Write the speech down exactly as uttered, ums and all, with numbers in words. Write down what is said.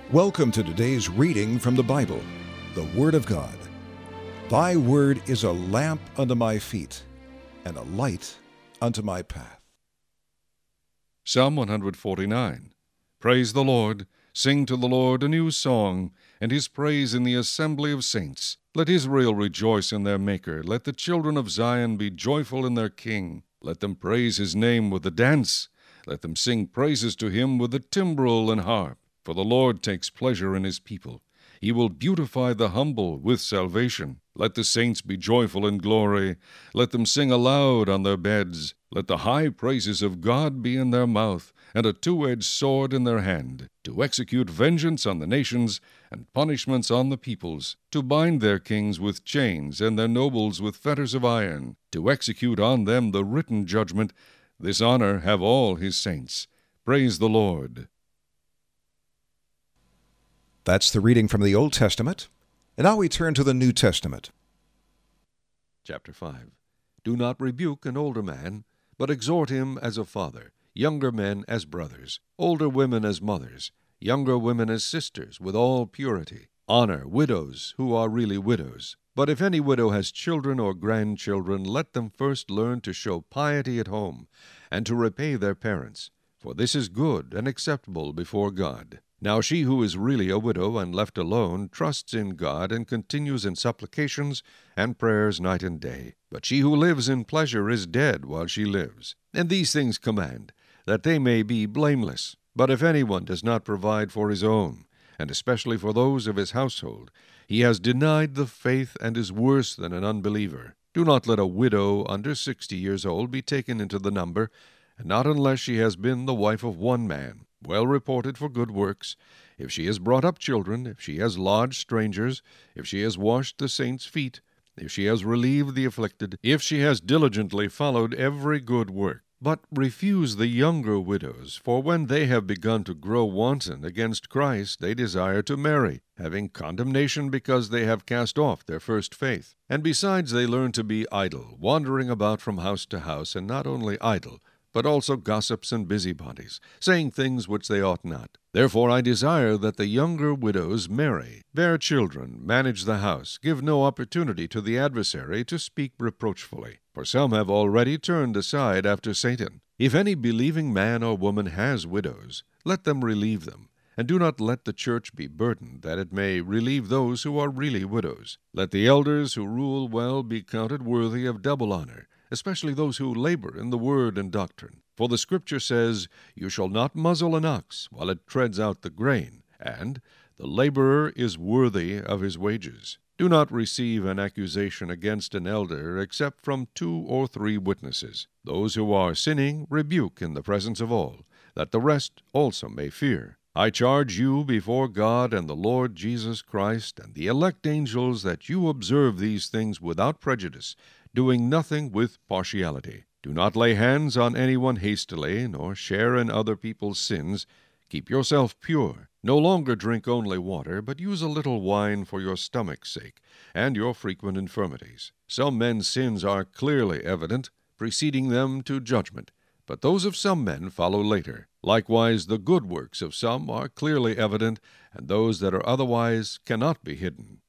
Welcome to today's reading from the Bible, the Word of God. Thy word is a lamp unto my feet, and a light unto my path. Psalm one forty-nine. Praise the Lord, sing to the Lord a new song, and his praise in the assembly of saints. Let Israel rejoice in their Maker. Let the children of Zion be joyful in their King. Let them praise his name with the dance. Let them sing praises to him with the timbrel and harp. For the Lord takes pleasure in his people. He will beautify the humble with salvation. Let the saints be joyful in glory. Let them sing aloud on their beds. Let the high praises of God be in their mouth, and a two-edged sword in their hand, to execute vengeance on the nations, and punishments on the peoples, to bind their kings with chains, and their nobles with fetters of iron, to execute on them the written judgment. This honor have all his saints. Praise the Lord. That's the reading from the Old Testament. And now we turn to the New Testament. Chapter five. Do not rebuke an older man, but exhort him as a father, younger men as brothers, older women as mothers, younger women as sisters, with all purity. Honor widows who are really widows. But if any widow has children or grandchildren, let them first learn to show piety at home, and to repay their parents, for this is good and acceptable before God. Now she who is really a widow and left alone trusts in God and continues in supplications and prayers night and day. But she who lives in pleasure is dead while she lives. And these things command, that they may be blameless. But if anyone does not provide for his own, and especially for those of his household, he has denied the faith and is worse than an unbeliever. Do not let a widow under sixty years old be taken into the number, and not unless she has been the wife of one man, well reported for good works, if she has brought up children, if she has lodged strangers, if she has washed the saints' feet, if she has relieved the afflicted, if she has diligently followed every good work. But refuse the younger widows, for when they have begun to grow wanton against Christ, they desire to marry, having condemnation because they have cast off their first faith. And besides they learn to be idle, wandering about from house to house, and not only idle, but also gossips and busybodies, saying things which they ought not. Therefore I desire that the younger widows marry, bear children, manage the house, give no opportunity to the adversary to speak reproachfully. For some have already turned aside after Satan. If any believing man or woman has widows, let them relieve them. And do not let the church be burdened, that it may relieve those who are really widows. Let the elders who rule well be counted worthy of double honor, especially those who labor in the word and doctrine. For the Scripture says, You shall not muzzle an ox while it treads out the grain, and the laborer is worthy of his wages. Do not receive an accusation against an elder except from two or three witnesses. Those who are sinning rebuke in the presence of all, that the rest also may fear. I charge you before God and the Lord Jesus Christ and the elect angels that you observe these things without prejudice, doing nothing with partiality. Do not lay hands on anyone hastily, nor share in other people's sins. Keep yourself pure. No longer drink only water, but use a little wine for your stomach's sake, and your frequent infirmities. Some men's sins are clearly evident, preceding them to judgment, but those of some men follow later. Likewise the good works of some are clearly evident, and those that are otherwise cannot be hidden.